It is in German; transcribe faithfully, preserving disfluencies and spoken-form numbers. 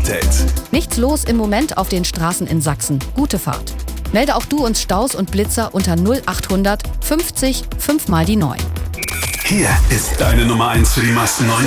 Verkehrsupdate. Nichts los im Moment auf den Straßen in Sachsen. Gute Fahrt. Melde auch du uns Staus und Blitzer unter null achthundert fünfzig fünf mal die neun. Hier ist deine Nummer eins für die Masten neun.